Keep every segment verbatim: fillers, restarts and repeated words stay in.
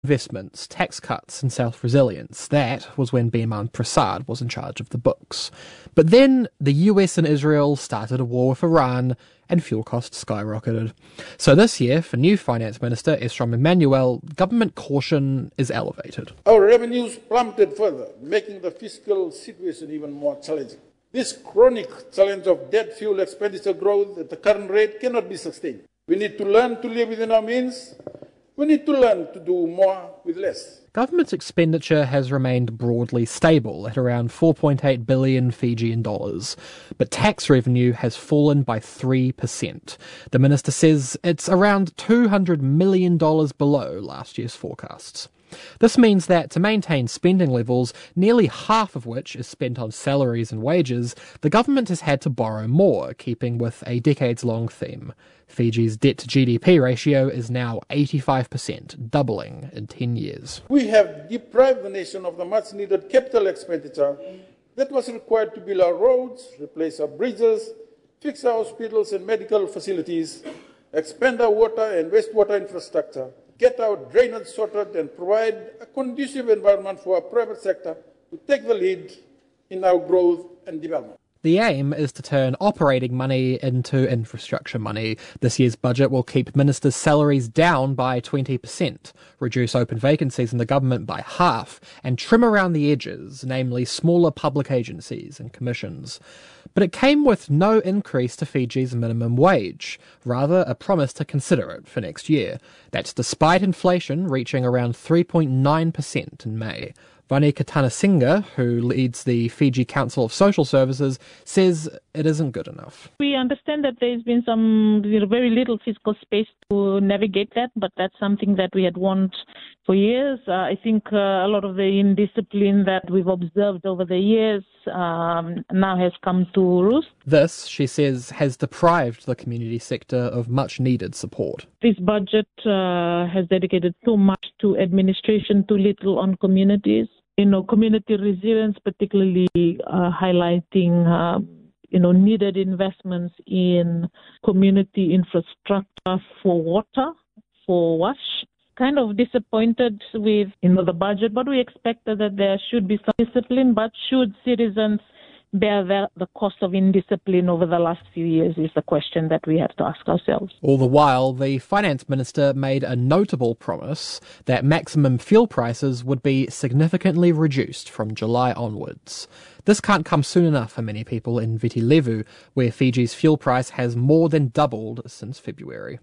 investments, tax cuts and self-resilience. That was when Biman Prasad was in charge of the books. But then the U S and Israel started a war with Iran and fuel costs skyrocketed. So this year, for new Finance Minister Esrom Emmanuel, government caution is elevated. Our revenues plummeted further, making the fiscal situation even more challenging. This chronic challenge of debt fuel expenditure growth at the current rate cannot be sustained. We need to learn to live within our means. We need to learn to do more with less. Government's expenditure has remained broadly stable at around four point eight billion Fijian dollars, but tax revenue has fallen by three percent. The minister says it's around two hundred million dollars below last year's forecasts. This means that to maintain spending levels, nearly half of which is spent on salaries and wages, the government has had to borrow more, keeping with a decades-long theme. Fiji's debt-to-G D P ratio is now eighty-five percent, doubling in ten years. We have deprived the nation of the much-needed capital expenditure that was required to build our roads, replace our bridges, fix our hospitals and medical facilities, expand our water and wastewater infrastructure, get our drainage sorted and provide a conducive environment for our private sector to take the lead in our growth and development. The aim is to turn operating money into infrastructure money. This year's budget will keep ministers' salaries down by twenty percent, reduce open vacancies in the government by half, and trim around the edges, namely smaller public agencies and commissions. But it came with no increase to Fiji's minimum wage, rather a promise to consider it for next year. That's despite inflation reaching around three point nine percent in May. Vani Katanasinghe, who leads the Fiji Council of Social Services, says it isn't good enough. We understand that there's been some you know, very little fiscal space to navigate that, but that's something that we had wanted for years. Uh, I think uh, a lot of the indiscipline that we've observed over the years um, now has come to roost. This, she says, has deprived the community sector of much needed support. This budget uh, has dedicated too much to administration, too little on communities. You know, community resilience, particularly uh, highlighting, uh, you know, needed investments in community infrastructure for water, for wash. Kind of disappointed with, you know, the budget, but we expected that there should be some discipline. But should citizens bear the, the cost of indiscipline over the last few years is the question that we have to ask ourselves. All the while, the finance minister made a notable promise that maximum fuel prices would be significantly reduced from July onwards. This can't come soon enough for many people in Viti Levu, where Fiji's fuel price has more than doubled since February.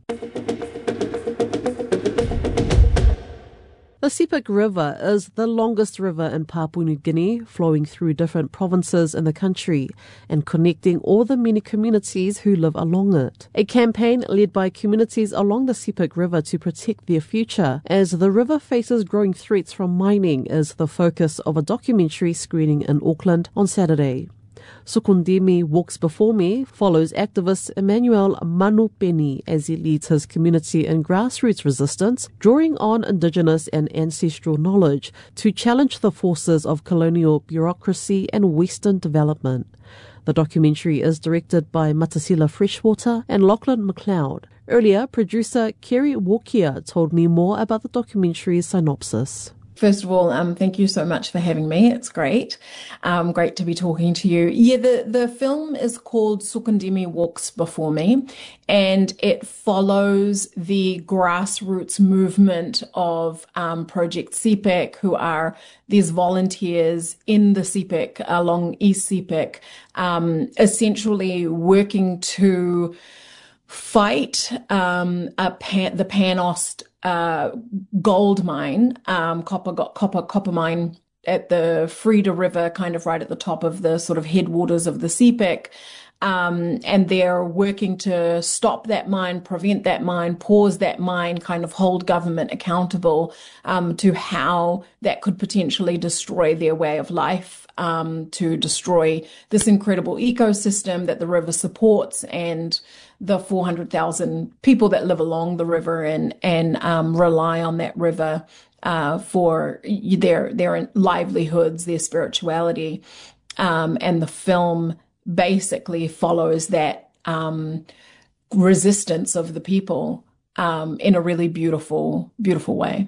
The Sepik River is the longest river in Papua New Guinea, flowing through different provinces in the country and connecting all the many communities who live along it. A campaign led by communities along the Sepik River to protect their future as the river faces growing threats from mining is the focus of a documentary screening in Auckland on Saturday. Sukundemi Walks Before Me follows activist Emmanuel Manupeni as he leads his community in grassroots resistance, drawing on indigenous and ancestral knowledge to challenge the forces of colonial bureaucracy and Western development. The documentary is directed by Matasila Freshwater and Lachlan McLeod. Earlier, producer Kerry Walkia told me more about the documentary's synopsis. First of all, um, thank you so much for having me. It's great. Um, great to be talking to you. Yeah, the, the film is called Sukundemi Walks Before Me, and it follows the grassroots movement of um, Project Sepik, who are these volunteers in the Sepik, along East Sepik, um, essentially working to fight um, a pan, the Panost uh, gold mine, um, copper, copper, copper mine at the Freda River, kind of right at the top of the sort of headwaters of the Sepik. Um, and they're working to stop that mine, prevent that mine, pause that mine, kind of hold government accountable um, to how that could potentially destroy their way of life, um, to destroy this incredible ecosystem that the river supports and the four hundred thousand people that live along the river and, and um, rely on that river uh, for their, their livelihoods, their spirituality. Um, and the film basically follows that um, resistance of the people um, in a really beautiful, beautiful way.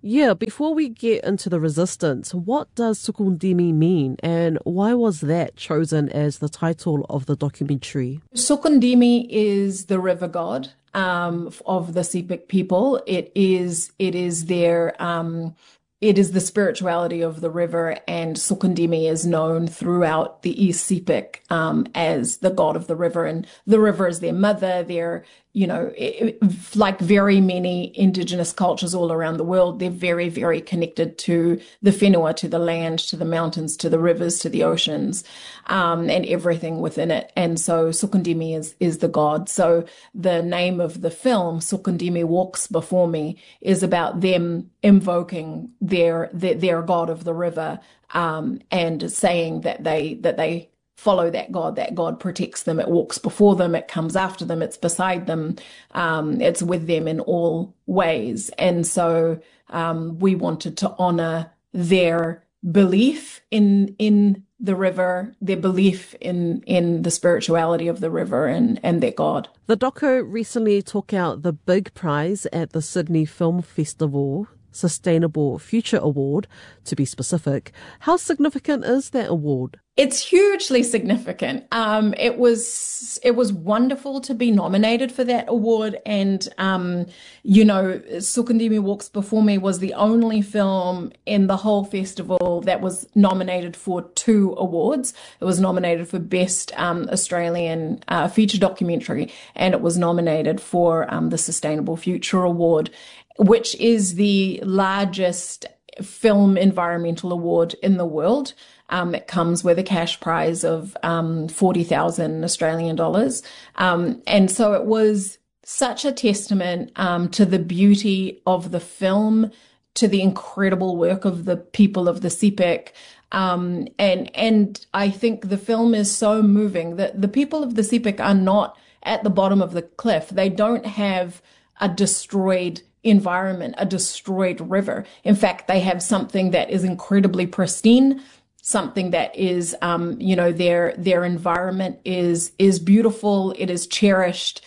Yeah, before we get into the resistance, what does Sukundimi mean and why was that chosen as the title of the documentary? Sukundimi is the river god um, of the Sepik people. It is, it is their... Um, It is the spirituality of the river, and Sukundimi is known throughout the East Sepik um, as the god of the river, and the river is their mother. They're, you know, it, like very many indigenous cultures all around the world, they're very, very connected to the whenua, to the land, to the mountains, to the rivers, to the oceans, um, and everything within it. And so Sukundimi is, is the god. So the name of the film, Sukundimi Walks Before Me, is about them invoking their their, their god of the river, um, and saying that they that they follow that god. That god protects them. It walks before them. It comes after them. It's beside them. Um, it's with them in all ways. And so um, we wanted to honor their belief in in the river, their belief in in the spirituality of the river and and their god. The doco recently took out the big prize at the Sydney Film Festival, Sustainable Future Award, to be specific. How significant is that award? It's hugely significant. Um, it was it was wonderful to be nominated for that award, and um, you know, Sukundimi Walks Before Me was the only film in the whole festival that was nominated for two awards. It was nominated for Best um, Australian uh, Feature Documentary, and it was nominated for um, the Sustainable Future Award, which is the largest film environmental award in the world. Um, it comes with a cash prize of um, forty thousand Australian dollars. Um, and so it was such a testament um, to the beauty of the film, to the incredible work of the people of the Sepik. Um, and, and I think the film is so moving that the people of the Sepik are not at the bottom of the cliff. They don't have a destroyed environment, a destroyed river. In fact, they have something that is incredibly pristine, something that is, um, you know, their their environment is is beautiful. It is cherished.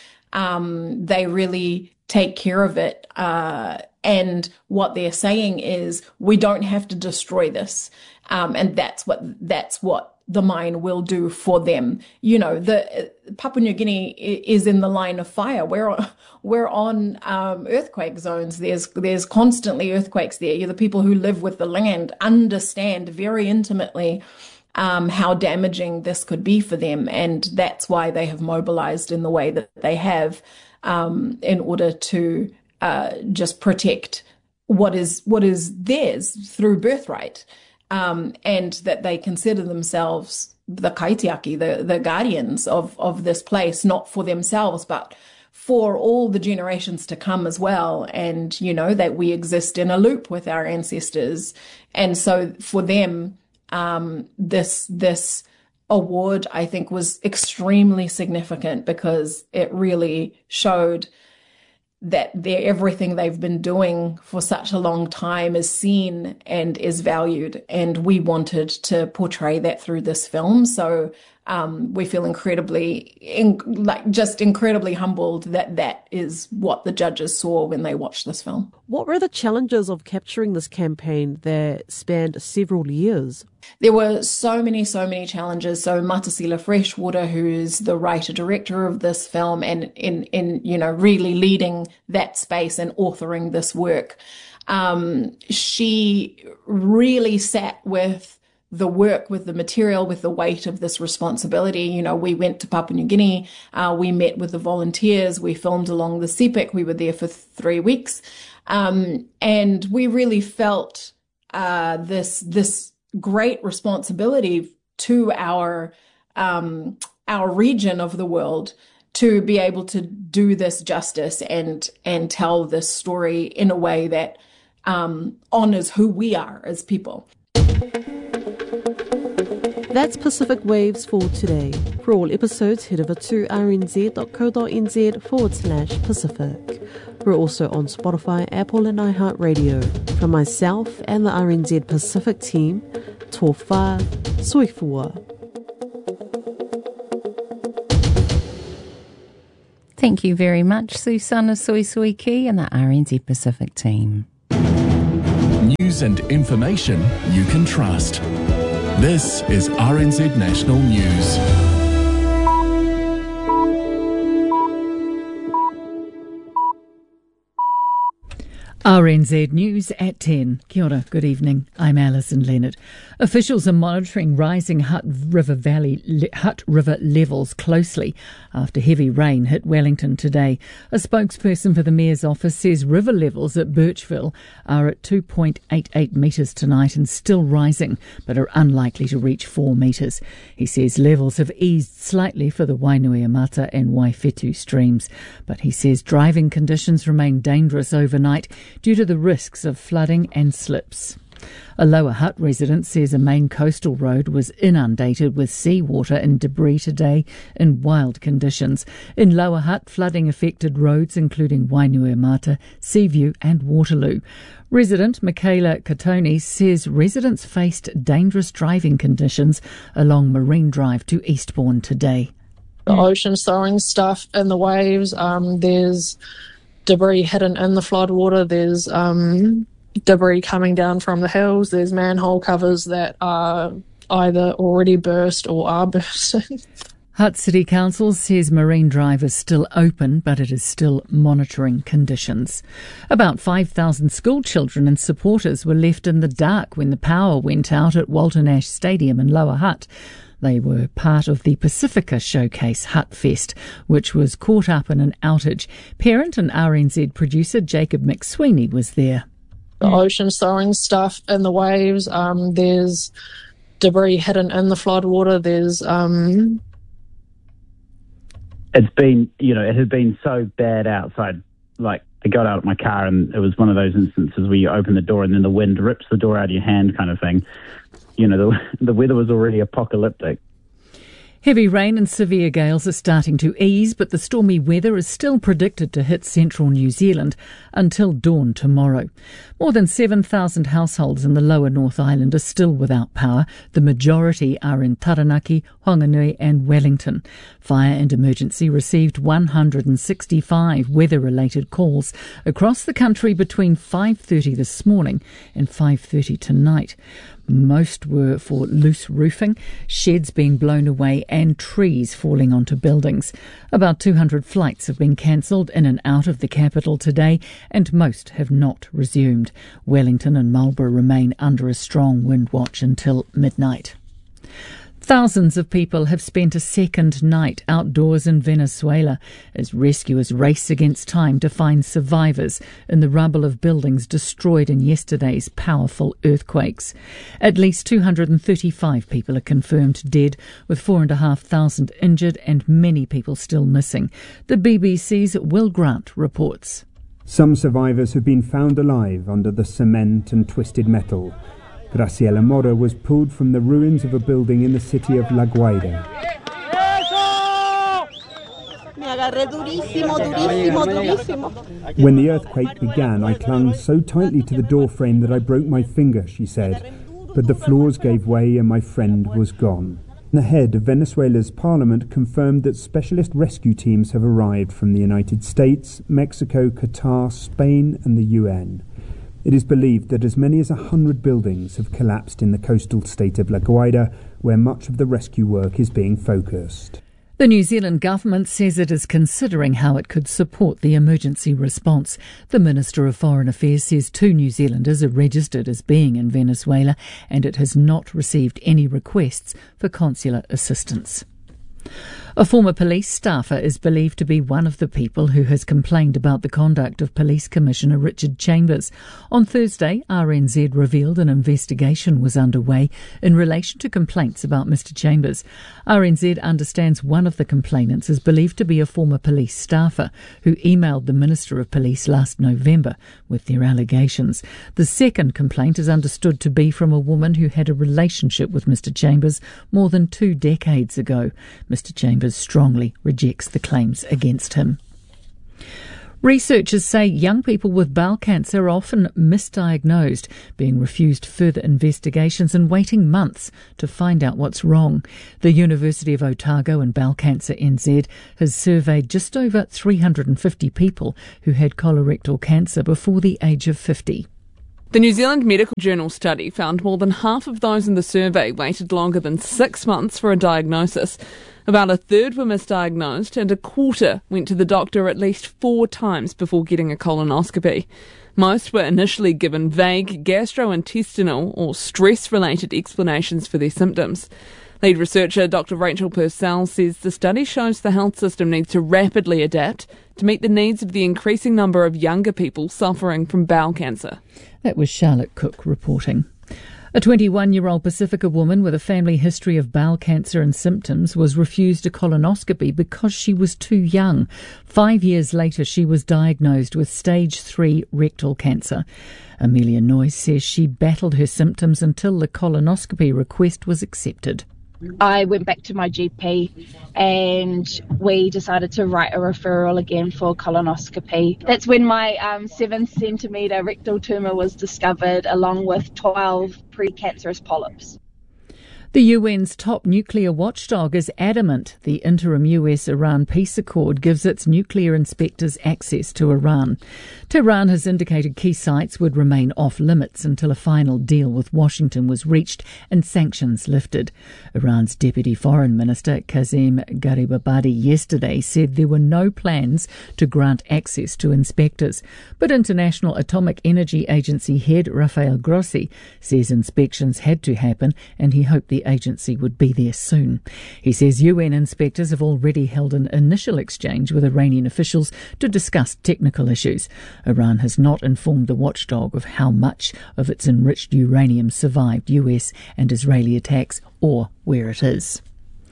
Um, they really take care of it. Uh, and what they're saying is, we don't have to destroy this. Um, and that's what that's what the mine will do for them. You know, the uh, Papua New Guinea is in the line of fire. We're we're on um, earthquake zones. There's there's constantly earthquakes there. You know, the people who live with the land understand very intimately um, how damaging this could be for them, and that's why they have mobilized in the way that they have um, in order to uh, just protect what is what is theirs through birthright. Um, and that they consider themselves the kaitiaki, the, the guardians of, of this place, not for themselves, but for all the generations to come as well. And, you know, that we exist in a loop with our ancestors. And so for them, um, this, this award, I think, was extremely significant because it really showed that they're, everything they've been doing for such a long time is seen and is valued. And we wanted to portray that through this film. So um, we feel incredibly, in, like just incredibly humbled that that is what the judges saw when they watched this film. What were the challenges of capturing this campaign that spanned several years? There were so many, so many challenges. So Matasila Freshwater, who's the writer-director of this film and in, in, you know, really leading that space and authoring this work, um, she really sat with the work, with the material, with the weight of this responsibility. You know, we went to Papua New Guinea, uh, we met with the volunteers, we filmed along the Sepik, we were there for three weeks. Um, and we really felt, uh, this, this great responsibility to our, um, our region of the world to be able to do this justice and, and tell this story in a way that, um, honors who we are as people. That's Pacific Waves for today. For all episodes, head over to rnz.co.nz forward slash Pacific. We're also on Spotify, Apple and iHeartRadio. From myself and the R N Z Pacific team, Tōwha Soifua. Thank you very much, Susana Soisuiki and the R N Z Pacific team. news and information you can trust. This is R N Z National News. R N Z News at ten. Kia ora, good evening. I'm Alison Leonard. Officials are monitoring rising Hutt River Valley Hutt River levels closely after heavy rain hit Wellington today. A spokesperson for the Mayor's office says river levels at Birchville are at two point eight eight metres tonight and still rising, but are unlikely to reach four metres. He says levels have eased slightly for the Wainuiomata and Waifetu streams, but he says driving conditions remain dangerous overnight due to the risks of flooding and slips. A Lower Hutt resident says a main coastal road was inundated with seawater and debris today in wild conditions. In Lower Hutt, flooding affected roads including Wainuiomata, Seaview and Waterloo. Resident Michaela Katoni says residents faced dangerous driving conditions along Marine Drive to Eastbourne today. The ocean's throwing stuff in the waves. Um, there's debris hidden in the floodwater. There's um, debris coming down from the hills. There's manhole covers that are either already burst or are bursting. Hutt City Council says Marine Drive is still open, but it is still monitoring conditions. About five thousand school children and supporters were left in the dark when the power went out at Walter Nash Stadium in Lower Hutt. They were part of the Pacifica Showcase Hutt Fest, which was caught up in an outage. Parent and R N Z producer Jacob McSweeney was there. The ocean's throwing stuff in the waves. Um, there's debris hidden in the floodwater. There's... Um... It's been, you know, it had been so bad outside. Like, I got out of my car and it was one of those instances where you open the door and then the wind rips the door out of your hand kind of thing. You know, the, the weather was already apocalyptic. Heavy rain and severe gales are starting to ease, but the stormy weather is still predicted to hit central New Zealand until dawn tomorrow. More than seven thousand households in the lower North Island are still without power. The majority are in Taranaki, Whanganui and Wellington. Fire and Emergency received one hundred sixty-five weather-related calls across the country between five thirty this morning and five thirty tonight. Most were for loose roofing, sheds being blown away and trees falling onto buildings. About two hundred flights have been cancelled in and out of the capital today, and most have not resumed. Wellington and Marlborough remain under a strong wind watch until midnight. Thousands of people have spent a second night outdoors in Venezuela as rescuers race against time to find survivors in the rubble of buildings destroyed in yesterday's powerful earthquakes. At least two hundred thirty-five people are confirmed dead, with four thousand five hundred injured and many people still missing. The B B C's Will Grant reports. Some survivors have been found alive under the cement and twisted metal. Graciela Mora was pulled from the ruins of a building in the city of La Guaira. When the earthquake began, I clung so tightly to the door frame that I broke my finger, she said. But the floors gave way and my friend was gone. The head of Venezuela's parliament confirmed that specialist rescue teams have arrived from the United States, Mexico, Qatar, Spain and the U N. It is believed that as many as a hundred buildings have collapsed in the coastal state of La Guaira, where much of the rescue work is being focused. The New Zealand government says it is considering how it could support the emergency response. The Minister of Foreign Affairs says two New Zealanders are registered as being in Venezuela, and it has not received any requests for consular assistance. A former police staffer is believed to be one of the people who has complained about the conduct of Police Commissioner Richard Chambers. On Thursday, R N Z revealed an investigation was underway in relation to complaints about Mister Chambers. R N Z understands one of the complainants is believed to be a former police staffer who emailed the Minister of Police last November with their allegations. The second complaint is understood to be from a woman who had a relationship with Mister Chambers more than two decades ago. Mister Chambers strongly rejects the claims against him. Researchers say young people with bowel cancer are often misdiagnosed, being refused further investigations and waiting months to find out what's wrong. The University of Otago and Bowel Cancer N Z has surveyed just over three hundred fifty people who had colorectal cancer before the age of fifty. The New Zealand Medical Journal study found more than half of those in the survey waited longer than six months for a diagnosis. About a third were misdiagnosed and a quarter went to the doctor at least four times before getting a colonoscopy. Most were initially given vague gastrointestinal or stress-related explanations for their symptoms. Lead researcher Doctor Rachel Purcell says the study shows the health system needs to rapidly adapt to meet the needs of the increasing number of younger people suffering from bowel cancer. That was Charlotte Cook reporting. A twenty-one-year-old Pacifica woman with a family history of bowel cancer and symptoms was refused a colonoscopy because she was too young. Five years later, she was diagnosed with stage three rectal cancer. Amelia Noyes says she battled her symptoms until the colonoscopy request was accepted. I went back to my G P and we decided to write a referral again for colonoscopy. That's when my um, seven centimetre rectal tumour was discovered, along with twelve precancerous polyps. The U N's top nuclear watchdog is adamant the interim U S-Iran peace accord gives its nuclear inspectors access to Iran. Tehran has indicated key sites would remain off limits until a final deal with Washington was reached and sanctions lifted. Iran's Deputy Foreign Minister Kazem Garibabadi yesterday said there were no plans to grant access to inspectors. But International Atomic Energy Agency head Rafael Grossi says inspections had to happen and he hoped the agency would be there soon. He says U N inspectors have already held an initial exchange with Iranian officials to discuss technical issues. Iran has not informed the watchdog of how much of its enriched uranium survived U S and Israeli attacks or where it is.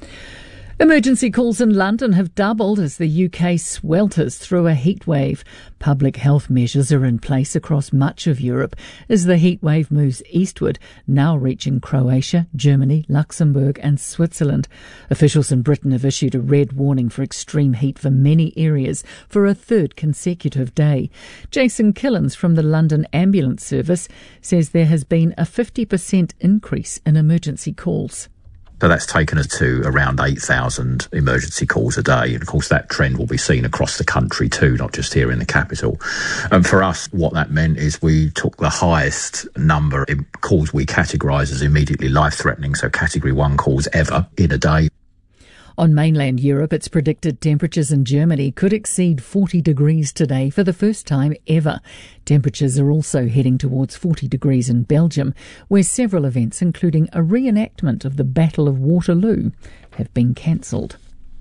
Emergency calls in London have doubled as the U K swelters through a heatwave. Public health measures are in place across much of Europe as the heatwave moves eastward, now reaching Croatia, Germany, Luxembourg and Switzerland. Officials in Britain have issued a red warning for extreme heat for many areas for a third consecutive day. Jason Killens from the London Ambulance Service says there has been a fifty percent increase in emergency calls. So that's taken us to around eight thousand emergency calls a day. And of course, that trend will be seen across the country too, not just here in the capital. And for us, what that meant is we took the highest number of calls we categorise as immediately life-threatening, so category one calls ever in a day. On mainland Europe, it's predicted temperatures in Germany could exceed forty degrees today for the first time ever. Temperatures are also heading towards forty degrees in Belgium, where several events, including a reenactment of the Battle of Waterloo, have been cancelled.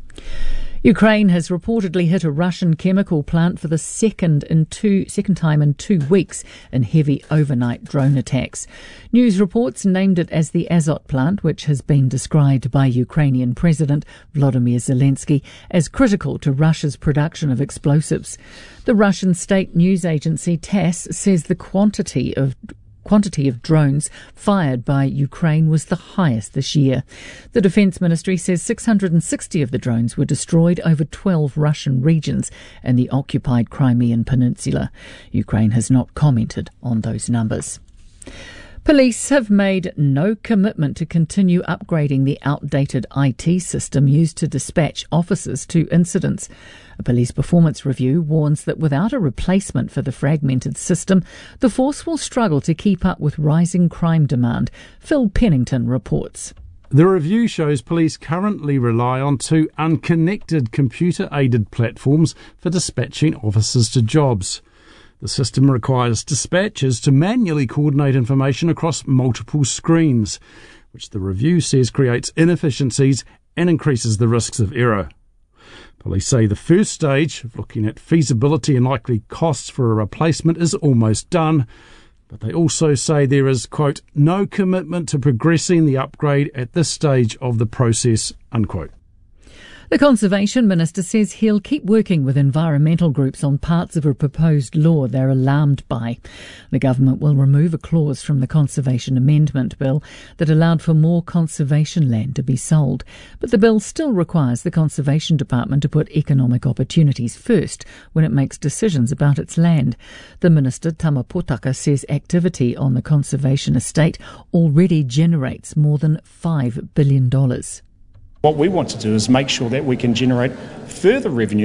Ukraine has reportedly hit a Russian chemical plant for the second in two second time in two weeks in heavy overnight drone attacks. News reports named it as the Azot plant, which has been described by Ukrainian President Volodymyr Zelensky as critical to Russia's production of explosives. The Russian state news agency TASS says the quantity of quantity of drones fired by Ukraine was the highest this year. The Defence Ministry says six hundred sixty of the drones were destroyed over twelve Russian regions in the occupied Crimean Peninsula. Ukraine has not commented on those numbers. Police have made no commitment to continue upgrading the outdated I T system used to dispatch officers to incidents. A police performance review warns that without a replacement for the fragmented system, the force will struggle to keep up with rising crime demand. Phil Pennington reports. The review shows police currently rely on two unconnected computer-aided platforms for dispatching officers to jobs. The system requires dispatchers to manually coordinate information across multiple screens, which the review says creates inefficiencies and increases the risks of error. Police say the first stage of looking at feasibility and likely costs for a replacement is almost done, but they also say there is, quote, no commitment to progressing the upgrade at this stage of the process, unquote. The Conservation Minister says he'll keep working with environmental groups on parts of a proposed law they're alarmed by. The government will remove a clause from the Conservation Amendment Bill that allowed for more conservation land to be sold. But the bill still requires the Conservation Department to put economic opportunities first when it makes decisions about its land. The Minister, Tama Potaka, says activity on the conservation estate already generates more than five billion dollars. What we want to do is make sure that we can generate further revenue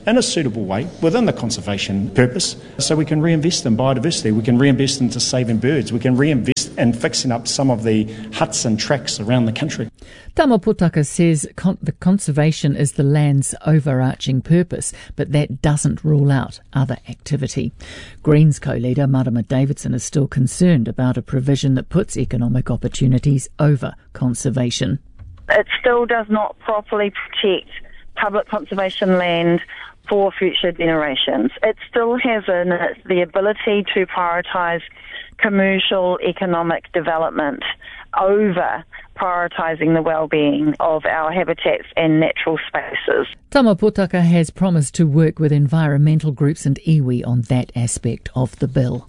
in a suitable way within the conservation purpose, so we can reinvest in biodiversity, we can reinvest into saving birds, we can reinvest in fixing up some of the huts and tracks around the country. Tama Potaka says con- the conservation is the land's overarching purpose, but that doesn't rule out other activity. Greens co-leader Marama Davidson is still concerned about a provision that puts economic opportunities over conservation. It still does not properly protect public conservation land for future generations. It still has in it the ability to prioritise commercial economic development over prioritising the well-being of our habitats and natural spaces. Tama Potaka has promised to work with environmental groups and iwi on that aspect of the bill.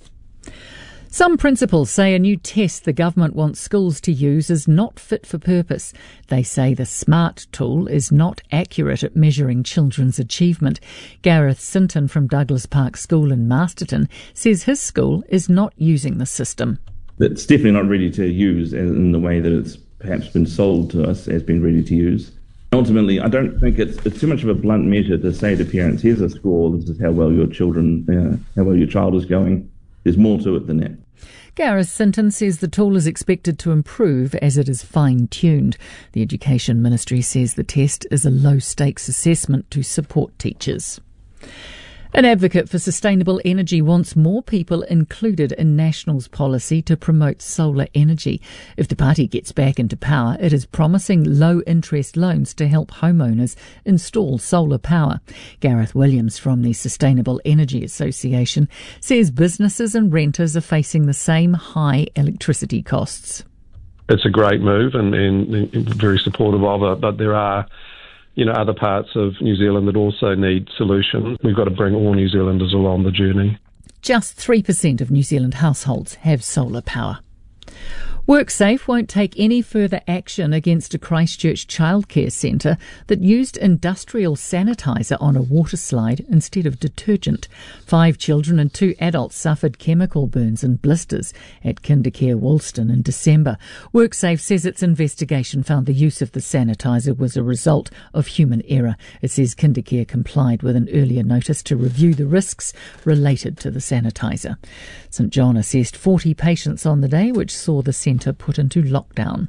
Some principals say a new test the government wants schools to use is not fit for purpose. They say the SMART tool is not accurate at measuring children's achievement. Gareth Sinton from Douglas Park School in Masterton says his school is not using the system. It's definitely not ready to use in the way that it's perhaps been sold to us as being ready to use. Ultimately, I don't think it's, it's too much of a blunt measure to say to parents, here's a score, this is how well your children, uh, how well your child is going. There's more to it than that. Gareth Sinton says the tool is expected to improve as it is fine-tuned. The Education Ministry says the test is a low-stakes assessment to support teachers. An advocate for sustainable energy wants more people included in National's policy to promote solar energy. If the party gets back into power, it is promising low-interest loans to help homeowners install solar power. Gareth Williams from the Sustainable Energy Association says businesses and renters are facing the same high electricity costs. It's a great move and, and very supportive of it, but there are you know, other parts of New Zealand that also need solutions. We've got to bring all New Zealanders along the journey. Just three percent of New Zealand households have solar power. WorkSafe won't take any further action against a Christchurch childcare centre that used industrial sanitiser on a water slide instead of detergent. Five children and two adults suffered chemical burns and blisters at Kindercare Woolston in December. WorkSafe says its investigation found the use of the sanitiser was a result of human error. It says Kindercare complied with an earlier notice to review the risks related to the sanitiser. St John assessed forty patients on the day, which saw the centre put into lockdown.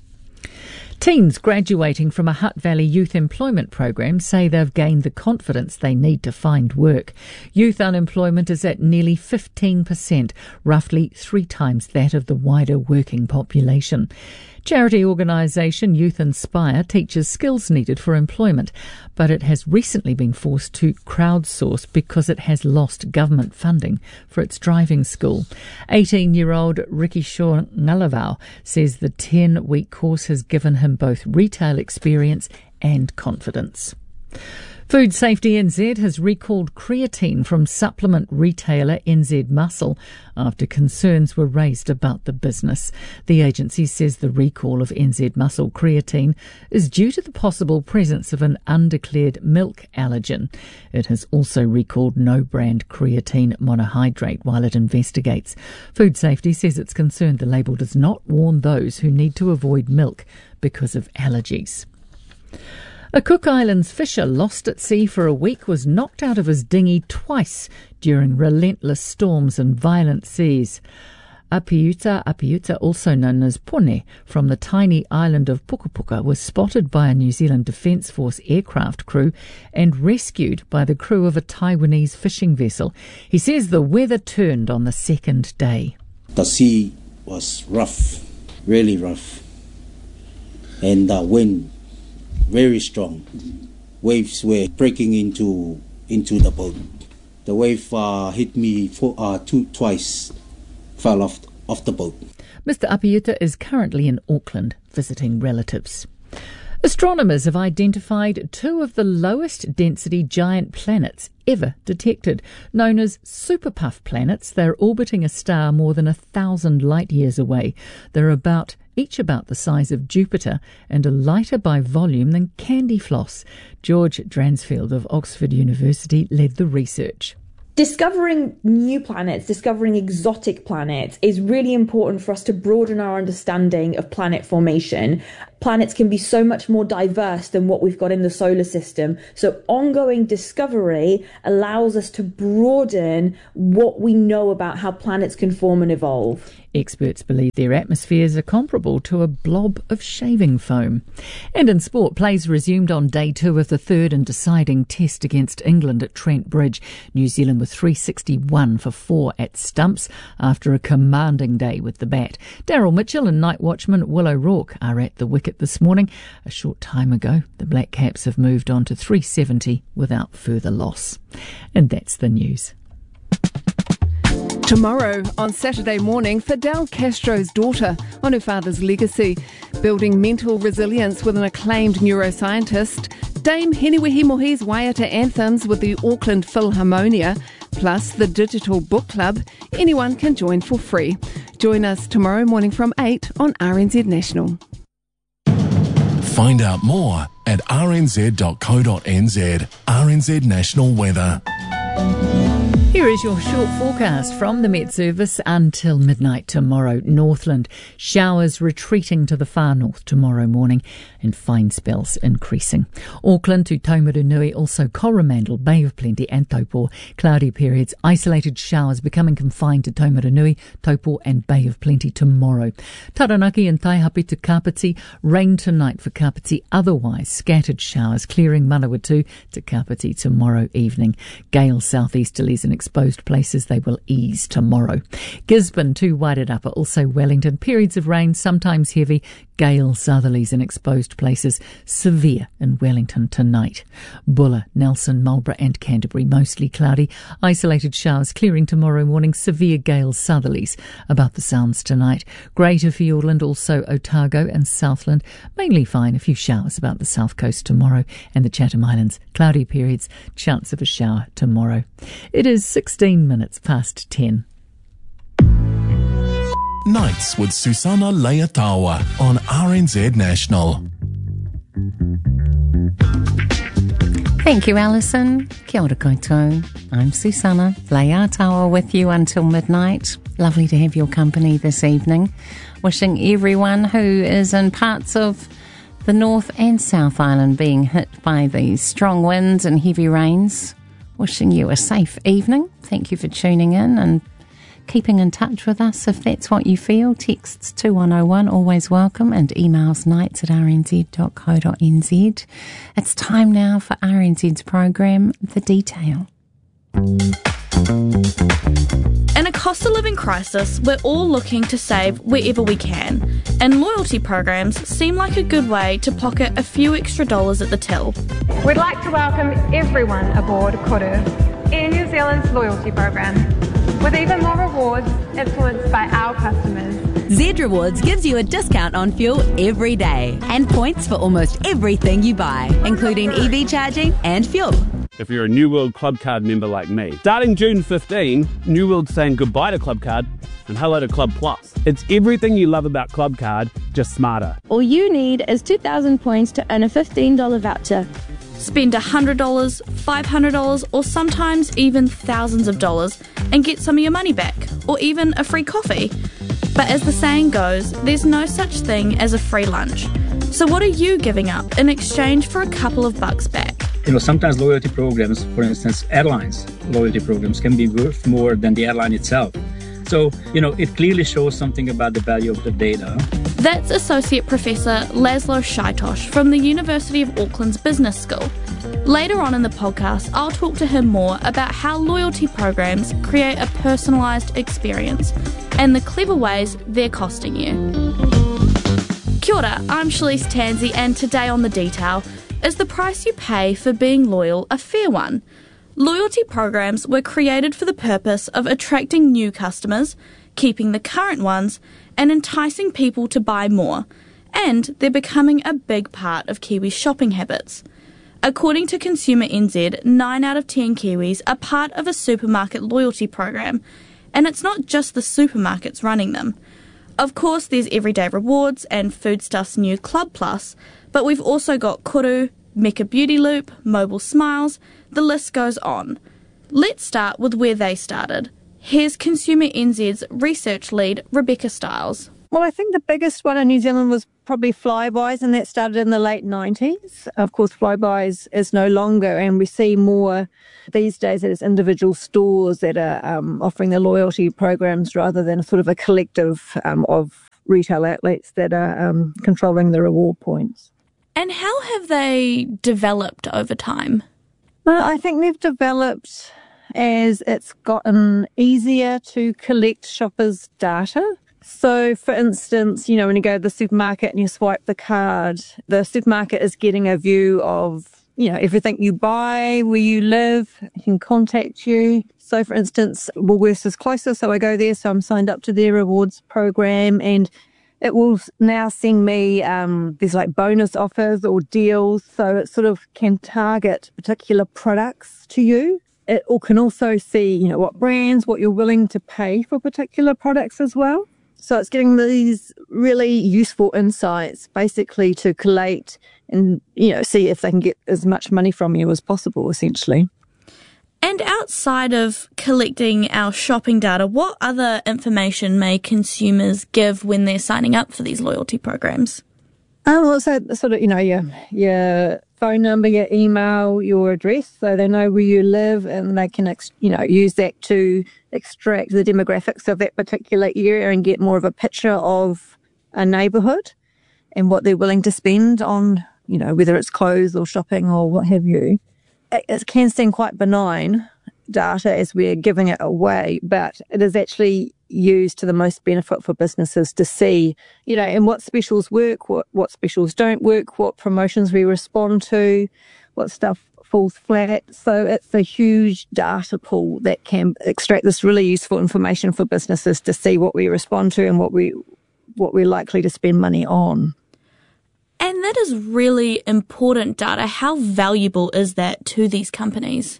Teens graduating from a Hutt Valley youth employment program say they've gained the confidence they need to find work. Youth unemployment is at nearly fifteen percent, roughly three times that of the wider working population. Charity organisation Youth Inspire teaches skills needed for employment, but it has recently been forced to crowdsource because it has lost government funding for its driving school. eighteen-year-old Ricky Shaw Ngalavau says the ten-week course has given him both retail experience and confidence. Food Safety N Z has recalled creatine from supplement retailer N Z Muscle after concerns were raised about the business. The agency says the recall of N Z Muscle creatine is due to the possible presence of an undeclared milk allergen. It has also recalled no-brand creatine monohydrate while it investigates. Food Safety says it's concerned the label does not warn those who need to avoid milk because of allergies. A Cook Islands fisher lost at sea for a week was knocked out of his dinghy twice during relentless storms and violent seas. Apiuta Apiuta, also known as Pone, from the tiny island of Pukapuka, was spotted by a New Zealand Defence Force aircraft crew and rescued by the crew of a Taiwanese fishing vessel. He says the weather turned on the second day. The sea was rough, really rough, and the wind very strong. Waves were breaking into into the boat. The wave uh, hit me for, uh, two, twice, fell off, off the boat. Mister Apiuta is currently in Auckland visiting relatives. Astronomers have identified two of the lowest density giant planets ever detected. Known as superpuff planets, they're orbiting a star more than a thousand light years away. They're about each about the size of Jupiter and are lighter by volume than candy floss. George Dransfield of Oxford University led the research. discovering new planets, discovering exotic planets is really important for us to broaden our understanding of planet formation. Planets can be so much more diverse than what we've got in the solar system. So ongoing discovery allows us to broaden what we know about how planets can form and evolve. Experts believe their atmospheres are comparable to a blob of shaving foam. And in sport, plays resumed on day two of the third and deciding test against England at Trent Bridge. New Zealand with three sixty-one for four at stumps after a commanding day with the bat. Daryl Mitchell and night watchman Will O'Rourke are at the wicket this morning. A short time ago, the Black Caps have moved on to three seventy without further loss. And that's the news. Tomorrow, on Saturday morning, Fidel Castro's daughter on her father's legacy, building mental resilience with an acclaimed neuroscientist, Dame Heniwehi Mohi's Waiata anthems with the Auckland Philharmonia, plus the Digital Book Club. Anyone can join for free. Join us tomorrow morning from eight on R N Z National. Find out more at r n z dot co dot n z. R N Z National Weather. Here is your short forecast from the Met Service until midnight tomorrow. Northland, showers retreating to the far north tomorrow morning and fine spells increasing. Auckland to Taumarunui, also Coromandel, Bay of Plenty and Taupo. Cloudy periods, isolated showers becoming confined to Taumarunui, Taupo and Bay of Plenty tomorrow. Taranaki and Taihape to Kapiti, rain tonight for Kapiti, otherwise scattered showers clearing Manawatu to Kapiti tomorrow evening. Gale southeasterlies and exposed places, they will ease tomorrow. Gisborne to Wairarapa, also Wellington, periods of rain, sometimes heavy. Gale southerlies in exposed places, severe in Wellington tonight. Buller, Nelson, Marlborough and Canterbury, mostly cloudy. Isolated showers clearing tomorrow morning, severe gale southerlies about the Sounds tonight. Greater Fiordland, also Otago and Southland, mainly fine, a few showers about the south coast tomorrow. And the Chatham Islands, cloudy periods, chance of a shower tomorrow. It is sixteen minutes past ten. Nights with Susana Leatawa on R N Z National. Thank you, Alison. Kia ora koutou. I'm Susana Leatawa with you until midnight. Lovely to have your company this evening. Wishing everyone who is in parts of the North and South Island being hit by these strong winds and heavy rains. Wishing you a safe evening. Thank you for tuning in and keeping in touch with us if that's what you feel. Texts two one oh one, always welcome, and emails nights at r n z dot co dot n z. It's time now for R N Z's program, The Detail. In a cost of living crisis, we're all looking to save wherever we can, and loyalty programs seem like a good way to pocket a few extra dollars at the till. We'd like to welcome everyone aboard Koru, Air New Zealand's loyalty program, with even more rewards influenced by our customers. Z Rewards gives you a discount on fuel every day and points for almost everything you buy, including E V charging and fuel. If you're a New World Club Card member like me. Starting June fifteenth, New World's saying goodbye to Club Card and hello to Club Plus. It's everything you love about Club Card, just smarter. All you need is two thousand points to earn a fifteen dollars voucher. Spend one hundred dollars, five hundred dollars, or sometimes even thousands of dollars and get some of your money back, or even a free coffee. But as the saying goes, there's no such thing as a free lunch. So what are you giving up in exchange for a couple of bucks back? You know, sometimes loyalty programs, for instance, airlines loyalty programs can be worth more than the airline itself. So, you know, it clearly shows something about the value of the data. That's Associate Professor Laszlo Shaitosh from the University of Auckland's Business School. Later on in the podcast, I'll talk to him more about how loyalty programs create a personalised experience and the clever ways they're costing you. Kia ora, I'm Shalise Tansey, and today on The Detail, is the price you pay for being loyal a fair one? Loyalty programs were created for the purpose of attracting new customers, keeping the current ones, and enticing people to buy more. And they're becoming a big part of Kiwi shopping habits. According to Consumer N Z, nine out of ten Kiwis are part of a supermarket loyalty program. And it's not just the supermarkets running them. Of course, there's Everyday Rewards and Foodstuff's new Club Plus, but we've also got Koru, Mecca Beauty Loop, Mobile Smiles, the list goes on. Let's start with where they started. Here's Consumer N Z's research lead, Rebecca Stiles. Well, I think the biggest one in New Zealand was probably Flybuys, and that started in the late nineties. Of course, Flybuys is no longer, and we see more these days as individual stores that are um, offering the loyalty programs rather than sort of a collective um, of retail outlets that are um, controlling the reward points. And how have they developed over time? Well, I think they've developed as it's gotten easier to collect shoppers' data. So, for instance, you know, when you go to the supermarket and you swipe the card, the supermarket is getting a view of, you know, everything you buy, where you live, it can contact you. So, for instance, Woolworths is closer, so I go there, so I'm signed up to their rewards program, and it will now send me, um, there's like bonus offers or deals, so it sort of can target particular products to you. It can also see, you know, what brands, what you're willing to pay for particular products as well. So it's getting these really useful insights basically to collate and, you know, see if they can get as much money from you as possible, essentially. And outside of collecting our shopping data, what other information may consumers give when they're signing up for these loyalty programs? Um, well, so sort of, you know, your, your phone number, your email, your address, so they know where you live, and they can, ex- you know, use that to extract the demographics of that particular area and get more of a picture of a neighbourhood and what they're willing to spend on, you know, whether it's clothes or shopping or what have you. It, it can seem quite benign data as we're giving it away, but it is actually used to the most benefit for businesses to see, you know, and what specials work, what, what specials don't work, what promotions we respond to, what stuff falls flat. So it's a huge data pool that can extract this really useful information for businesses to see what we respond to and what we what we're likely to spend money on. And that is really important data. How valuable is that to these companies?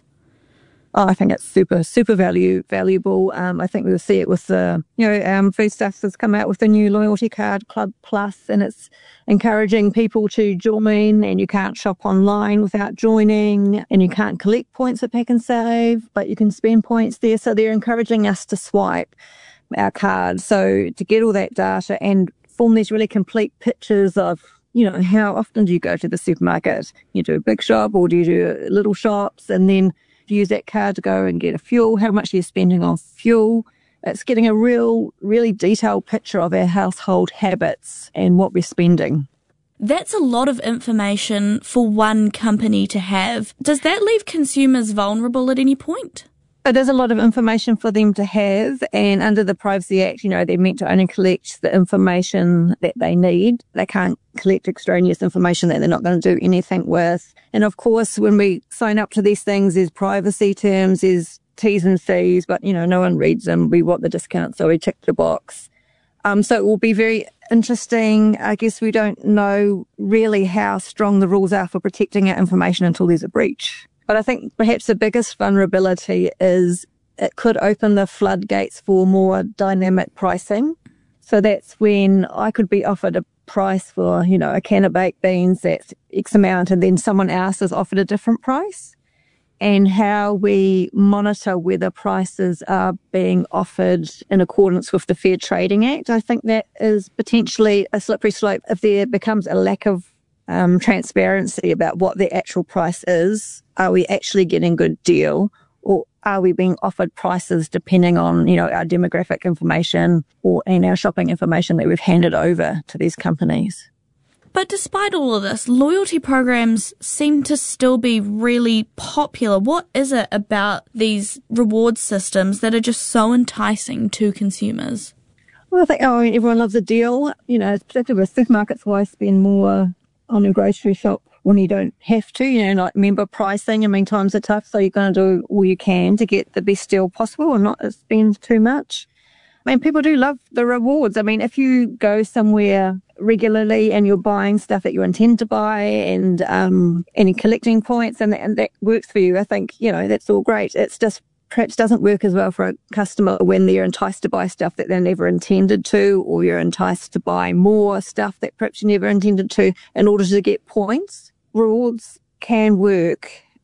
Oh, I think it's super, super value, valuable. Um, I think we'll see it with the, you know, um, Foodstuffs has come out with the new loyalty card, Club Plus, and it's encouraging people to join, and you can't shop online without joining, and you can't collect points at Pack and Save, but you can spend points there. So they're encouraging us to swipe our card. So to get all that data and form these really complete pictures of, you know, how often do you go to the supermarket? You do a big shop or do you do little shops? And then use that card to go and get a fuel, how much you're spending on fuel. It's getting a real, really detailed picture of our household habits and what we're spending. That's a lot of information for one company to have. Does that leave consumers vulnerable at any point? It is a lot of information for them to have, and under the Privacy Act, you know, they're meant to only collect the information that they need. They can't collect extraneous information that they're not going to do anything with. And of course, when we sign up to these things, there's privacy terms, there's T's and C's, but, you know, no one reads them. We want the discount, so we tick the box. Um, so it will be very interesting. I guess we don't know really how strong the rules are for protecting our information until there's a breach. But I think perhaps the biggest vulnerability is it could open the floodgates for more dynamic pricing. So that's when I could be offered a price for, you know, a can of baked beans that's X amount, and then someone else is offered a different price. And how we monitor whether prices are being offered in accordance with the Fair Trading Act, I think that is potentially a slippery slope if there becomes a lack of Um, transparency about what the actual price is. Are we actually getting a good deal, or are we being offered prices depending on, you know, our demographic information or and our shopping information that we've handed over to these companies? But despite all of this, loyalty programs seem to still be really popular. What is it about these reward systems that are just so enticing to consumers? Well, I think, oh, everyone loves a deal. You know, particularly with supermarkets, why spend more on a grocery shop when you don't have to, you know, like member pricing. I mean, times are tough, so you're going to do all you can to get the best deal possible and not spend too much. I mean, people do love the rewards. I mean, if you go somewhere regularly and you're buying stuff that you intend to buy and um, and you're collecting points and that, and that works for you, I think, you know, that's all great. It's just perhaps doesn't work as well for a customer when they're enticed to buy stuff that they never intended to, or you're enticed to buy more stuff that perhaps you never intended to in order to get points. Rewards can work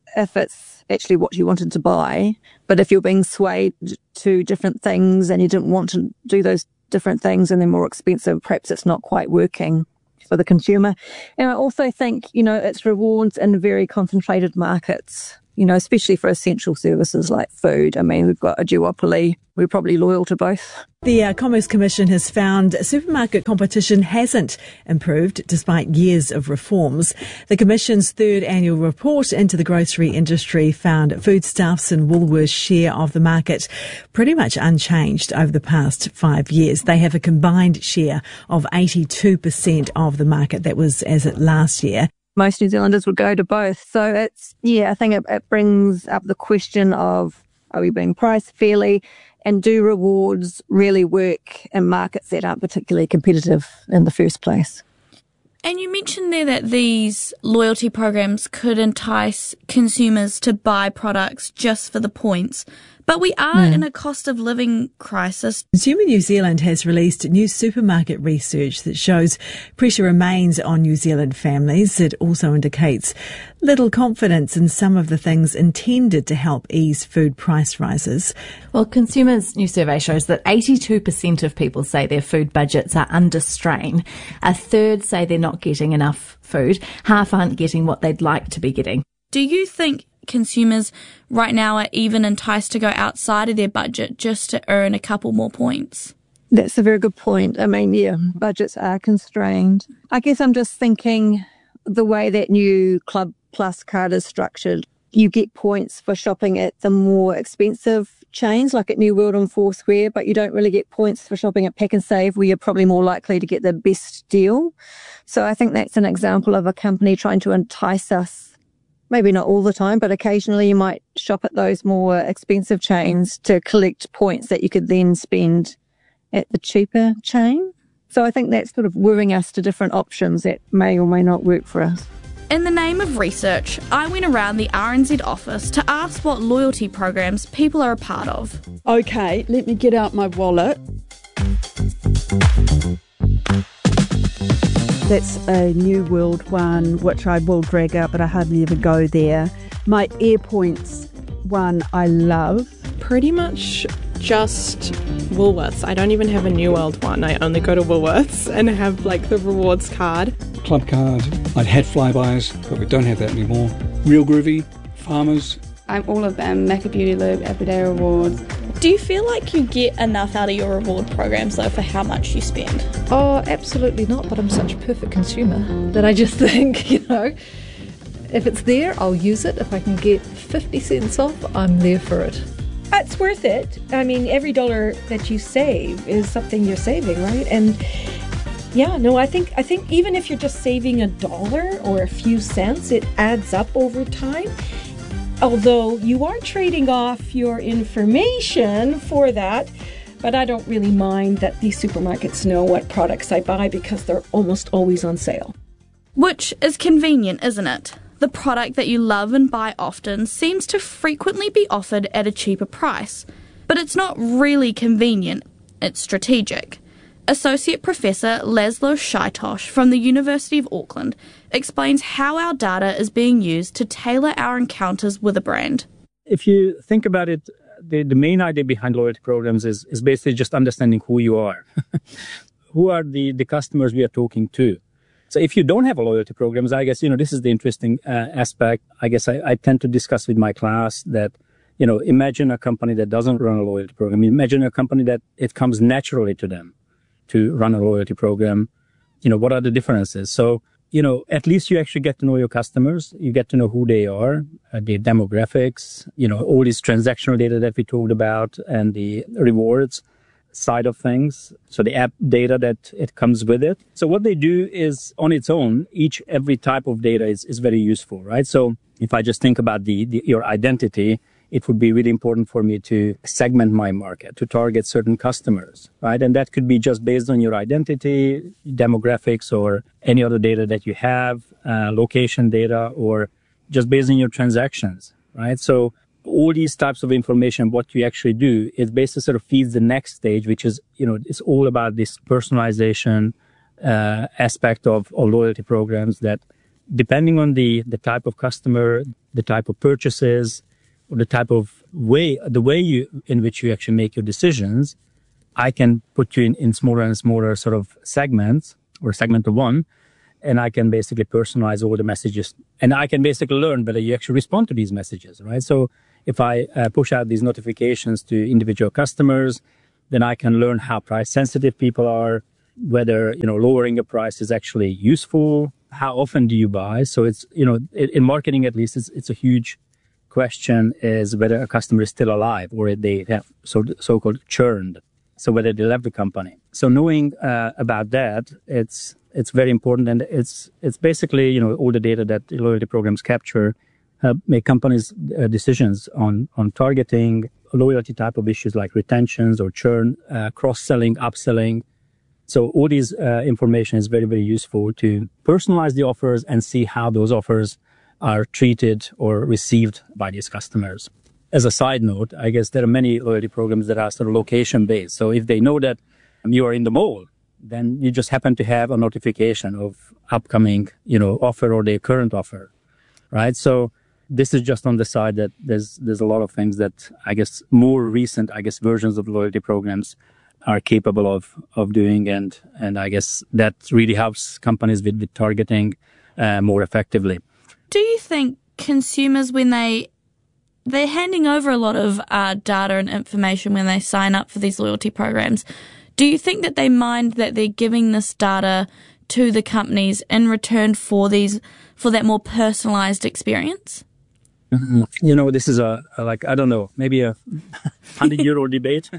if it's actually what you wanted to buy. But if you're being swayed to different things and you didn't want to do those different things and they're more expensive, perhaps it's not quite working for the consumer. And I also think, you know, it's rewards in very concentrated markets, you know, especially for essential services like food. I mean, we've got a duopoly. We're probably loyal to both. The uh, Commerce Commission has found supermarket competition hasn't improved despite years of reforms. The Commission's third annual report into the grocery industry found Foodstuffs and Woolworths' share of the market pretty much unchanged over the past five years. They have a combined share of eighty-two percent of the market. That was as at last year. Most New Zealanders would go to both. So it's, yeah, I think it, it brings up the question of, are we being priced fairly? And do rewards really work in markets that aren't particularly competitive in the first place? And you mentioned there that these loyalty programs could entice consumers to buy products just for the points. But we are mm. in a cost of living crisis. Consumer New Zealand has released new supermarket research that shows pressure remains on New Zealand families. It also indicates little confidence in some of the things intended to help ease food price rises. Well, Consumers' new survey shows that eighty-two percent of people say their food budgets are under strain. A third say they're not getting enough food. Half aren't getting what they'd like to be getting. Do you think consumers right now are even enticed to go outside of their budget just to earn a couple more points? That's a very good point. I mean, yeah, budgets are constrained. I guess I'm just thinking the way that new Club Plus card is structured, you get points for shopping at the more expensive chains like at New World and Foursquare, but you don't really get points for shopping at Pack and Save, where you're probably more likely to get the best deal. So I think that's an example of a company trying to entice us. Maybe not all the time, but occasionally you might shop at those more expensive chains to collect points that you could then spend at the cheaper chain. So I think that's sort of wooing us to different options that may or may not work for us. In the name of research, I went around the R N Z office to ask what loyalty programs people are a part of. Okay, let me get out my wallet. That's a New World one, which I will drag out, but I hardly ever go there. My AirPoints one I love. Pretty much just Woolworths. I don't even have a New World one. I only go to Woolworths and have like the rewards card. Club card. I'd had Flybuys, but we don't have that anymore. Real Groovy, Farmers. I'm all of them. Macca Beauty Loop, Everyday Rewards. Do you feel like you get enough out of your reward programs though for how much you spend? Oh, absolutely not, but I'm such a perfect consumer that I just think, you know, if it's there, I'll use it. If I can get fifty cents off, I'm there for it. It's worth it. I mean, every dollar that you save is something you're saving, right? And yeah, no, I think I think even if you're just saving a dollar or a few cents, it adds up over time. Although you are trading off your information for that, but I don't really mind that these supermarkets know what products I buy because they're almost always on sale. Which is convenient, isn't it? The product that you love and buy often seems to frequently be offered at a cheaper price. But it's not really convenient, it's strategic. Associate Professor Laszlo Shaitosh from the University of Auckland explains how our data is being used to tailor our encounters with a brand. If you think about it, the, the main idea behind loyalty programs is, is basically just understanding who you are. Who are the, the customers we are talking to? So if you don't have a loyalty programs, I guess, you know, this is the interesting uh, aspect. I guess I, I tend to discuss with my class that, you know, imagine a company that doesn't run a loyalty program. Imagine a company that it comes naturally to them to run a loyalty program. You know, what are the differences? So, you know, at least you actually get to know your customers. You get to know who they are, uh, their demographics, you know, all this transactional data that we talked about and the rewards side of things. So the app data that it comes with it. So what they do is on its own, each, every type of data is, is very useful, right? So if I just think about the, the your identity, it would be really important for me to segment my market, to target certain customers, right? And that could be just based on your identity, demographics, or any other data that you have, uh, location data, or just based on your transactions, right? So all these types of information, what you actually do is basically sort of feeds the next stage, which is, you know, it's all about this personalization uh, aspect of, of loyalty programs that depending on the, the type of customer, the type of purchases, or the type of way, the way you, in which you actually make your decisions, I can put you in, in smaller and smaller sort of segments or segment of one, and I can basically personalize all the messages. And I can basically learn whether you actually respond to these messages, right? So if I uh, push out these notifications to individual customers, then I can learn how price sensitive people are, whether, you know, lowering a price is actually useful. How often do you buy? So it's, you know, in, in marketing at least, it's, it's a huge question is whether a customer is still alive or they have so, so-called churned. So whether they left the company. So knowing uh, about that, it's it's very important, and it's it's basically, you know, all the data that the loyalty programs capture uh, make companies uh, decisions on on targeting loyalty type of issues like retentions or churn, uh, cross-selling, upselling. So all these uh, information is very, very useful to personalize the offers and see how those offers are treated or received by these customers. As a side note, I guess there are many loyalty programs that are sort of location-based. So if they know that you are in the mall, then you just happen to have a notification of upcoming, you know, offer or their current offer, right? So this is just on the side that there's there's a lot of things that I guess more recent, I guess, versions of loyalty programs are capable of of doing, and and I guess that really helps companies with, with targeting uh, more effectively. Do you think consumers, when they they're handing over a lot of uh, data and information when they sign up for these loyalty programs, do you think that they mind that they're giving this data to the companies in return for these for that more personalized experience? You know, this is a, a like, I don't know, maybe a hundred-year-old debate.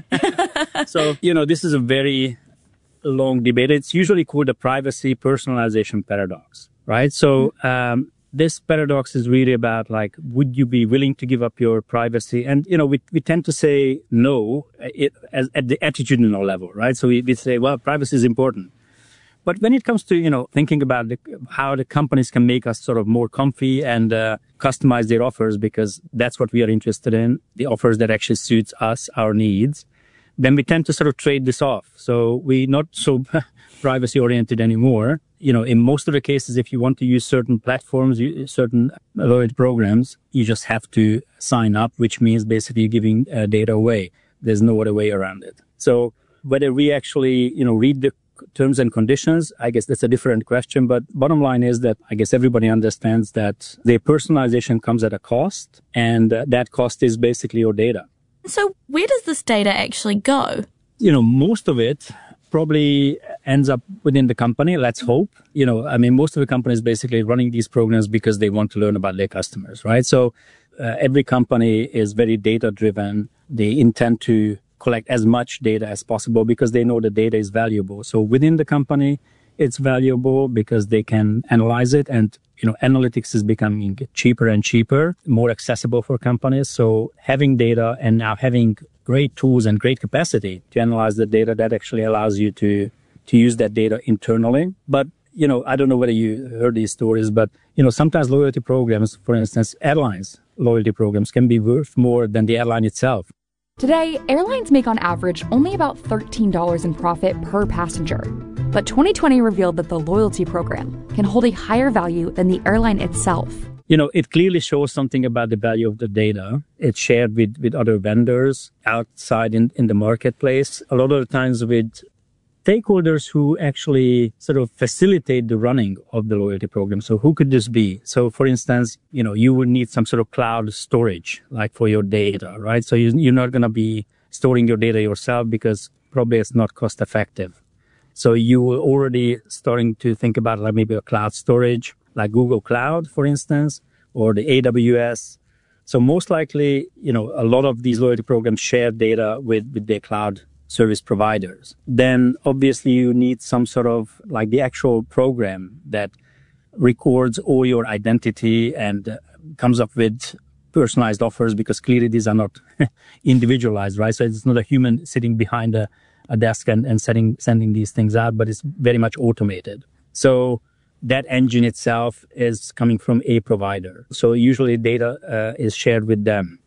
So, you know, this is a very long debate. It's usually called the privacy personalization paradox, right? So um, this paradox is really about, like, would you be willing to give up your privacy? And, you know, we we tend to say no it, as, at the attitudinal level, right? So we, we say, well, privacy is important. But when it comes to, you know, thinking about the, how the companies can make us sort of more comfy and uh, customize their offers, because that's what we are interested in, the offers that actually suits us, our needs, then we tend to sort of trade this off. So we're not so privacy oriented anymore. You know, in most of the cases, if you want to use certain platforms, certain loyalty programs, you just have to sign up, which means basically giving uh, data away. There's no other way around it. So whether we actually, you know, read the terms and conditions, I guess that's a different question. But bottom line is that I guess everybody understands that the personalization comes at a cost, and uh, that cost is basically your data. So where does this data actually go? You know, most of it probably ends up within the company. Let's hope. You know, I mean, most of the companies basically running these programs because they want to learn about their customers, right? So uh, every company is very data driven. They intend to collect as much data as possible because they know the data is valuable. So within the company, it's valuable because they can analyze it, and, you know, analytics is becoming cheaper and cheaper, more accessible for companies. So having data and now having great tools and great capacity to analyze the data, that actually allows you to, to use that data internally. But, you know, I don't know whether you heard these stories, but, you know, sometimes loyalty programs, for instance, airlines loyalty programs can be worth more than the airline itself. Today, airlines make on average only about thirteen dollars in profit per passenger. But twenty twenty revealed that the loyalty program can hold a higher value than the airline itself. You know, it clearly shows something about the value of the data. It's shared with, with other vendors outside in, in the marketplace. A lot of the times with stakeholders who actually sort of facilitate the running of the loyalty program. So who could this be? So for instance, you know, you would need some sort of cloud storage, like for your data, right? So you, you're not going to be storing your data yourself because probably it's not cost effective. So you were already starting to think about like maybe a cloud storage, like Google Cloud, for instance, or the A W S. So most likely, you know, a lot of these loyalty programs share data with, with their cloud service providers. Then obviously you need some sort of like the actual program that records all your identity and uh, comes up with personalized offers, because clearly these are not individualized, right? So it's not a human sitting behind a, a desk and, and setting, sending these things out, but it's very much automated. So that engine itself is coming from a provider. So usually data uh, is shared with them.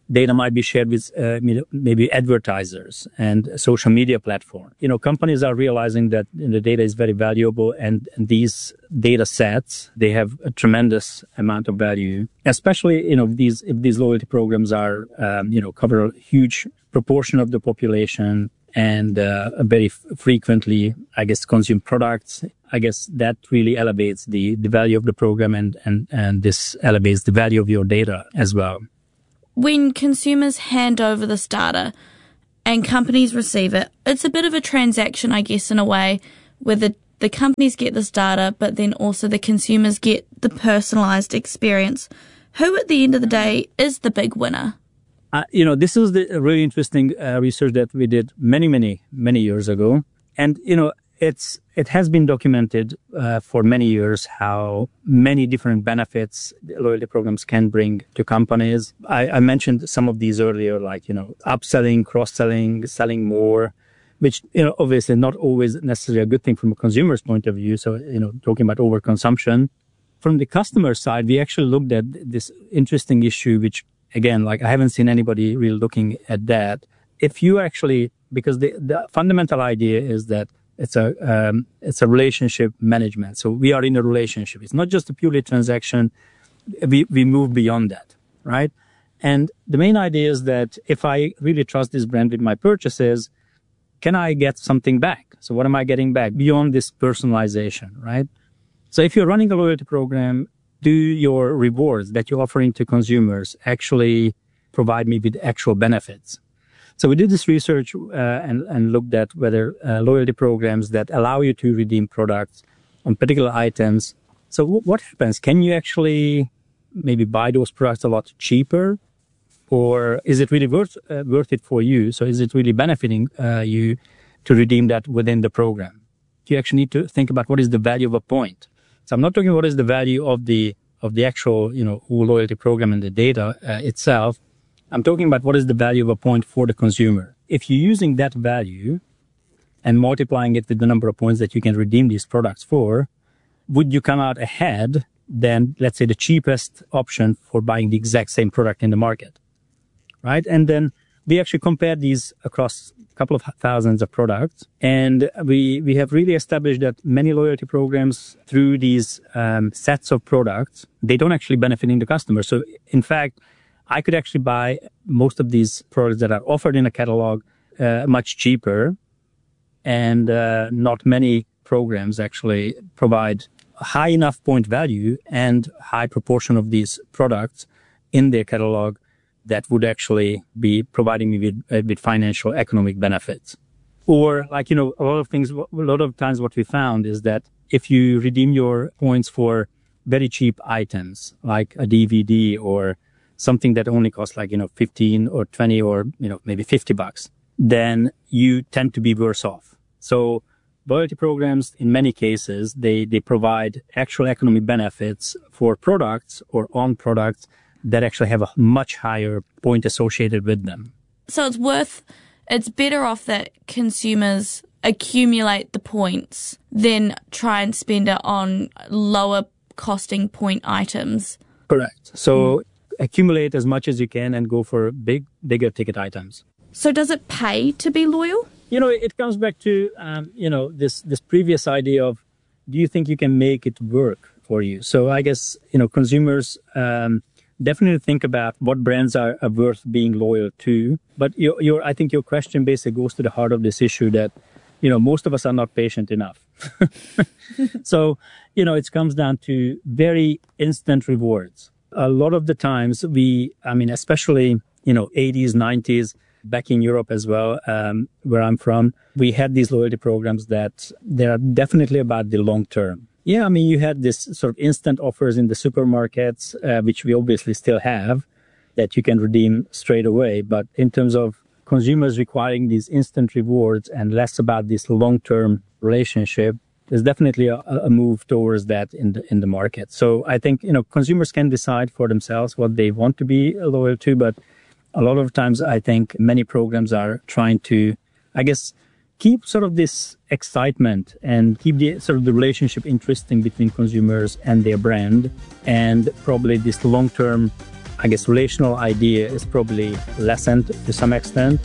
data might be shared with uh, maybe advertisers and social media platform. You know, companies are realizing that you know, the data is very valuable, and, and these data sets, they have a tremendous amount of value, especially, you know, these, if these loyalty programs are, um, you know, cover a huge proportion of the population and uh, very f- frequently, I guess, consume products. I guess that really elevates the, the value of the program, and, and, and this elevates the value of your data as well. When consumers hand over this data and companies receive it, it's a bit of a transaction, I guess, in a way, where the, the companies get this data, but then also the consumers get the personalised experience. Who, at the end of the day, is the big winner? Uh, you know, this is the really interesting uh, research that we did many, many, many years ago. And, you know, it's it has been documented uh, for many years how many different benefits loyalty programs can bring to companies. I, I mentioned some of these earlier, like, you know, upselling, cross-selling, selling more, which, you know, obviously not always necessarily a good thing from a consumer's point of view. So, you know, talking about overconsumption. From the customer side, we actually looked at this interesting issue, which, again, like I haven't seen anybody really looking at that. If you actually, because the, the fundamental idea is that It's a um, it's a relationship management. So we are in a relationship. It's not just a purely transaction. We we move beyond that, right? And the main idea is that if I really trust this brand with my purchases, can I get something back? So what am I getting back beyond this personalization, right? So if you're running a loyalty program, do your rewards that you're offering to consumers actually provide me with actual benefits? So we did this research uh, and, and looked at whether uh, loyalty programs that allow you to redeem products on particular items. So w- what happens? Can you actually maybe buy those products a lot cheaper? Or is it really worth uh, worth it for you? So is it really benefiting uh, you to redeem that within the program? You actually need to think about what is the value of a point. So I'm not talking what is the value of the of the actual, you know, loyalty program and the data uh, itself. I'm talking about what is the value of a point for the consumer. If you're using that value and multiplying it with the number of points that you can redeem these products for, would you come out ahead than, let's say, the cheapest option for buying the exact same product in the market, right? And then we actually compared these across a couple of thousands of products. And we, we have really established that many loyalty programs through these um, sets of products, they don't actually benefit the customer. So in fact, I could actually buy most of these products that are offered in a catalog uh, much cheaper, and uh, not many programs actually provide a high enough point value and high proportion of these products in their catalog that would actually be providing me with, uh, with financial economic benefits. Or like, you know, a lot of things, a lot of times what we found is that if you redeem your points for very cheap items, like a D V D or something that only costs like, you know, fifteen or twenty or, you know, maybe fifty bucks, then you tend to be worse off. So loyalty programs, in many cases, they, they provide actual economic benefits for products or on products that actually have a much higher point associated with them. So it's worth, it's better off that consumers accumulate the points than try and spend it on lower costing point items. Correct. So mm. accumulate as much as you can and go for big, bigger ticket items. So does it pay to be loyal? You know, it comes back to, um, you know, this, this previous idea of, do you think you can make it work for you? So I guess, you know, consumers um, definitely think about what brands are, are worth being loyal to. But your, your, I think your question basically goes to the heart of this issue that, you know, most of us are not patient enough. So, you know, it comes down to very instant rewards. A lot of the times we, I mean, especially, you know, eighties, nineties, back in Europe as well, um, where I'm from, we had these loyalty programs that they are definitely about the long term. Yeah, I mean, you had this sort of instant offers in the supermarkets, uh, which we obviously still have, that you can redeem straight away. But in terms of consumers requiring these instant rewards and less about this long-term relationship, there's definitely a, a move towards that in the in the market. So I think, you know, consumers can decide for themselves what they want to be loyal to, but a lot of times I think many programs are trying to, I guess, keep sort of this excitement and keep the sort of the relationship interesting between consumers and their brand, and probably this long-term I guess, relational idea is probably lessened to some extent.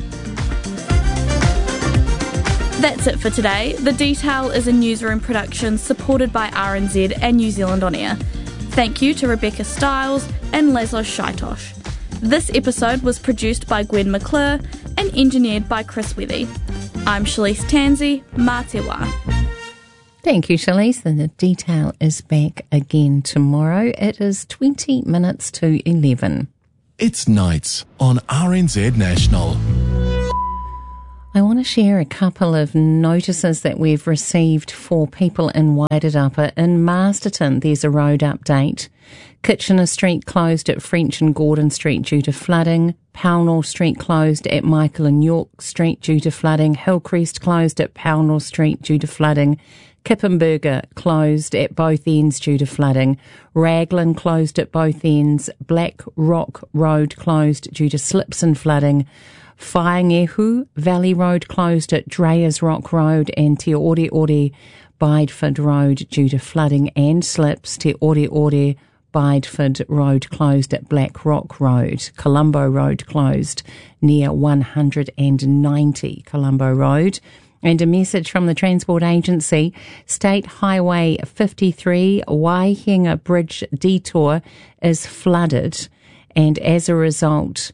That's it for today. The Detail is a newsroom production supported by R N Z and New Zealand On Air. Thank you to Rebecca Stiles and Laszlo Shaitosh. This episode was produced by Gwen McClure and engineered by Chris Wethy. I'm Shalise Tansey, mā te wā. Thank you, Shalise. And The Detail is back again tomorrow. It is twenty minutes to eleven. It's nights on R N Z National. I want to share a couple of notices that we've received for people in Wairarapa. In Masterton, there's a road update. Kitchener Street closed at French and Gordon Street due to flooding. Pownall Street closed at Michael and York Street due to flooding. Hillcrest closed at Pownall Street due to flooding. Kippenberger closed at both ends due to flooding. Raglan closed at both ends. Black Rock Road closed due to slips and flooding. Whaingehu Valley Road closed at Dreyers Rock Road, and Te Ore Ore Bideford Road due to flooding and slips. Te Ore Ore Bideford Road closed at Black Rock Road. Colombo Road closed near one hundred ninety Colombo Road. And a message from the Transport Agency: State Highway fifty-three Waihinga Bridge detour is flooded, and as a result,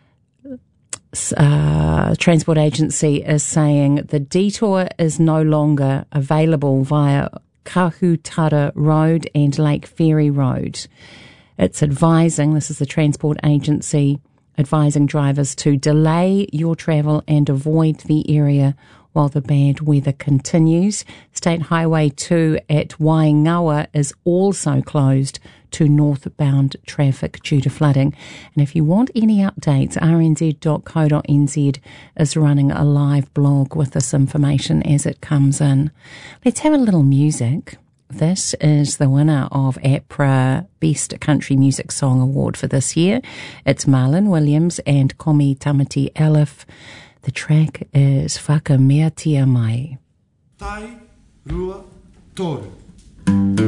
Uh, Transport Agency is saying the detour is no longer available via Kahutara Road and Lake Ferry Road. It's advising, this is the Transport Agency advising drivers to delay your travel and avoid the area while the bad weather continues. State Highway two at Waingawa is also closed to northbound traffic due to flooding. And if you want any updates, r n z dot co dot n z is running a live blog with this information as it comes in. Let's have a little music. This is the winner of APRA Best Country Music Song Award for this year. It's Marlon Williams and Komi Tamati Aleph. The track is Whakameatia Mai. Tai Rua Toru.